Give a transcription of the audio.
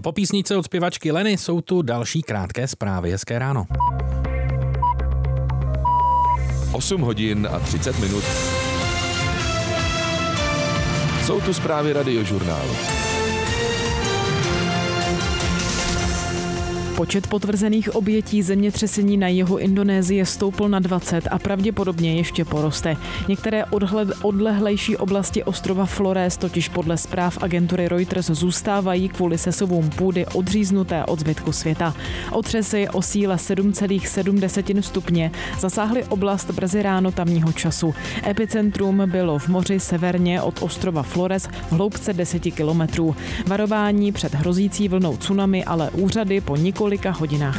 po písničce od zpěvačky Leny jsou tu další krátké zprávy. Hezké ráno. 8 hodin a 30 minut. Jsou tu zprávy Radiožurnálu. Počet potvrzených obětí zemětřesení na jihu Indonésie stoupl na 20 a pravděpodobně ještě poroste. Některé odlehlejší oblasti ostrova Flores totiž podle zpráv agentury Reuters zůstávají kvůli sesuvům půdy odříznuté od zbytku světa. Otřesy o síle 7,7 stupně zasáhly oblast brzy ráno tamního času. Epicentrum bylo v moři severně od ostrova Flores v hloubce 10 kilometrů. Varování před hrozící vlnou tsunami ale úřady po několika hodinách